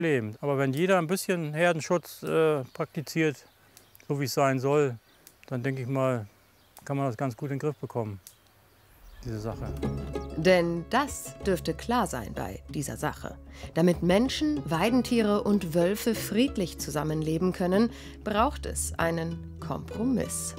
Problem. Aber wenn jeder ein bisschen Herdenschutz praktiziert, so wie es sein soll, dann denke ich mal, kann man das ganz gut in den Griff bekommen, diese Sache. Denn das dürfte klar sein bei dieser Sache. Damit Menschen, Weidentiere und Wölfe friedlich zusammenleben können, braucht es einen Kompromiss.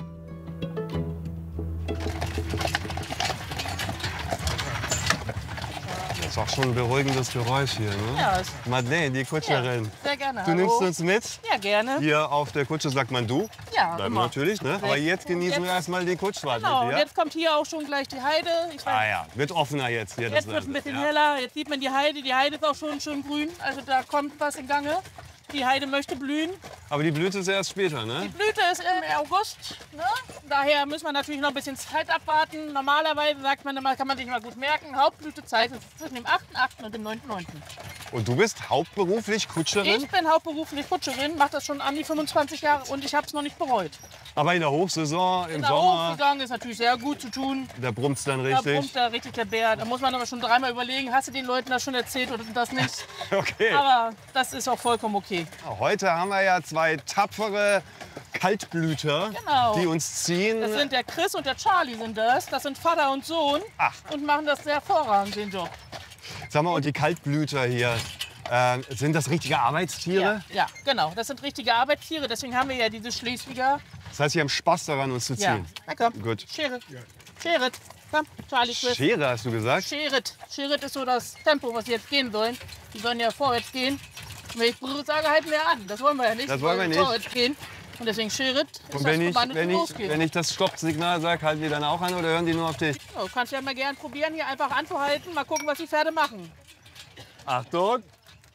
Das ist auch schon ein beruhigendes Geräusch hier, ne? Ja. Madeleine, die Kutscherin. Ja, sehr gerne. Du nimmst uns mit? Ja, gerne. Hier auf der Kutsche sagt man du. Ja, Bleiben immer. natürlich, ne? Aber jetzt genießen wir erstmal die Kutschfahrt Genau, mit und dir. jetzt kommt hier auch schon gleich die Heide. Ah ja, wird offener jetzt hier. Jetzt wird es ein bisschen heller, jetzt sieht man die Heide. Die Heide ist auch schon schön grün, also da kommt was in Gange. Die Heide möchte blühen. Aber die Blüte ist erst später, Die ne? Blüte ist im August. Ne? Daher müssen wir natürlich noch ein bisschen Zeit abwarten. Normalerweise sagt man immer, kann man sich mal gut merken, Hauptblütezeit ist zwischen dem 8.8. und dem 9.9. Und du bist hauptberuflich Kutscherin? Ich bin hauptberuflich Kutscherin, mache das schon an die 25 Jahre und ich habe es noch nicht bereut. Aber in der Hochsaison, im In der Sommer, Hochsaison ist natürlich sehr gut zu tun. da brummt's dann Da richtig. brummt da richtig der Bär. Da muss man aber schon dreimal überlegen, hast du den Leuten das schon erzählt oder das nicht. Okay. Aber das ist auch vollkommen okay. Heute haben wir ja zwei tapfere Kaltblüter, Genau. die uns ziehen. Das sind der Chris und der Charlie sind das. Das sind Vater und Sohn Ach. und machen das sehr hervorragend, den Job. Sag mal, und die Kaltblüter hier, sind das richtige Arbeitstiere? Ja, genau. Das sind richtige Arbeitstiere. Deswegen haben wir ja diese Schleswiger. Das heißt, sie haben Spaß daran, uns zu Ja. ziehen. Na komm, Gut. Schere. Schere. Komm, Charlie, Chris. Schere, hast du gesagt? Schritt. Schritt ist so das Tempo, was sie jetzt gehen sollen. Die sollen ja vorwärts gehen. Und wenn ich Brrr sage, halten wir an. Das wollen wir ja nicht. Das wollen wir nicht. Vorwärts gehen. Und deswegen Schritt ist Und das Kommando zum Losgehen. wenn ich das Stoppsignal sage, halten die dann auch an oder hören die nur auf dich? So, kannst ja mal gern probieren, hier einfach anzuhalten. Mal gucken, was die Pferde machen. Achtung!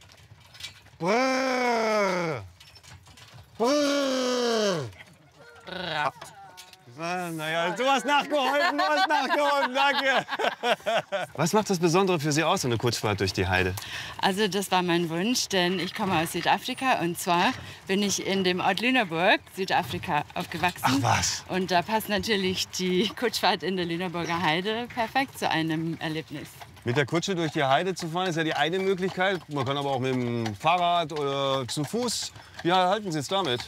Brrr. Brrr. Brav. Naja, du hast nachgeholfen, danke. Was macht das Besondere für Sie aus, so eine Kurzfahrt durch die Heide? Also das war mein Wunsch, denn ich komme aus Südafrika und zwar bin ich in dem Ort Lüneburg, Südafrika, aufgewachsen. Ach was. Und da passt natürlich die Kutschfahrt in der Lüneburger Heide perfekt zu einem Erlebnis. Mit der Kutsche durch die Heide zu fahren, ist ja die eine Möglichkeit. Man kann aber auch mit dem Fahrrad oder zu Fuß. Wie halten Sie es damit?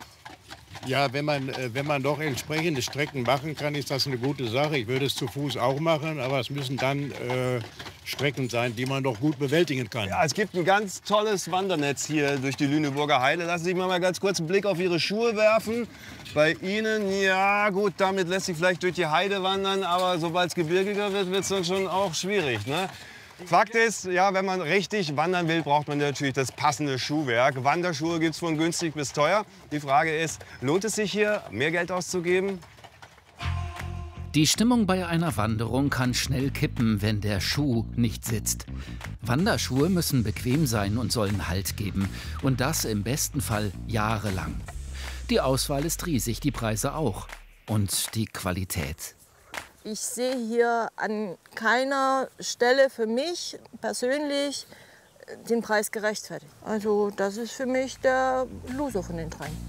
Ja, wenn man doch entsprechende Strecken machen kann, ist das eine gute Sache. Ich würde es zu Fuß auch machen, aber es müssen dann Strecken sein, die man doch gut bewältigen kann. Ja, es gibt ein ganz tolles Wandernetz hier durch die Lüneburger Heide. Lassen Sie sich mal ganz kurz einen Blick auf Ihre Schuhe werfen. Bei Ihnen, ja gut, damit lässt sich vielleicht durch die Heide wandern, aber sobald es gebirgiger wird, wird es dann schon auch schwierig, ne? Fakt ist, ja, wenn man richtig wandern will, braucht man natürlich das passende Schuhwerk. Wanderschuhe gibt es von günstig bis teuer. Die Frage ist, lohnt es sich hier, mehr Geld auszugeben? Die Stimmung bei einer Wanderung kann schnell kippen, wenn der Schuh nicht sitzt. Wanderschuhe müssen bequem sein und sollen Halt geben. Und das im besten Fall jahrelang. Die Auswahl ist riesig, die Preise auch. Und die Qualität. Ich sehe hier an keiner Stelle für mich persönlich den Preis gerechtfertigt. Also das ist für mich der Loser von den dreien.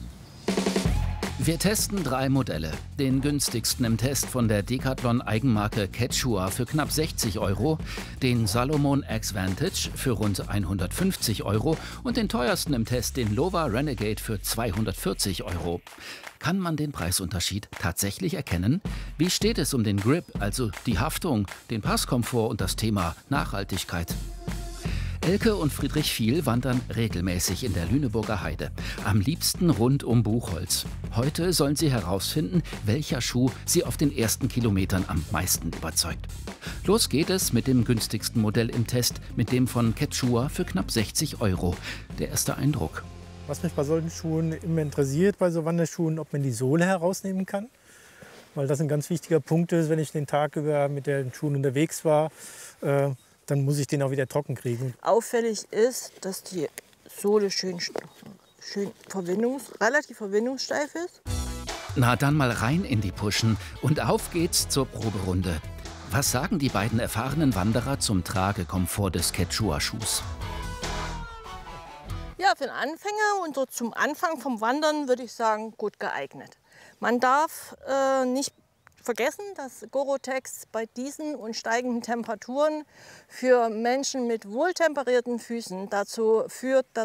Wir testen 3 Modelle. Den günstigsten im Test von der Decathlon Eigenmarke Quechua für knapp 60 €, den Salomon X Vantage für rund 150 € und den teuersten im Test, den Lova Renegade für 240 €. Kann man den Preisunterschied tatsächlich erkennen? Wie steht es um den Grip, also die Haftung, den Passkomfort und das Thema Nachhaltigkeit? Elke und Friedrich Viel wandern regelmäßig in der Lüneburger Heide. Am liebsten rund um Buchholz. Heute sollen sie herausfinden, welcher Schuh sie auf den ersten Kilometern am meisten überzeugt. Los geht es mit dem günstigsten Modell im Test, mit dem von Quechua für knapp 60 €. Der erste Eindruck. Was mich bei solchen Schuhen immer interessiert, bei so Wanderschuhen, ob man die Sohle herausnehmen kann. Weil das ein ganz wichtiger Punkt ist, wenn ich den Tag über mit den Schuhen unterwegs war, dann muss ich den auch wieder trocken kriegen. Auffällig ist, dass die Sohle relativ verwindungssteif ist. Na dann mal rein in die Puschen und auf geht's zur Proberunde. Was sagen die beiden erfahrenen Wanderer zum Tragekomfort des Quechua-Schuhs? Ja, für den Anfänger und so zum Anfang vom Wandern würde ich sagen, gut geeignet. Man darf nicht vergessen, dass Gore-Tex bei diesen und steigenden Temperaturen für Menschen mit wohltemperierten Füßen dazu führt, dass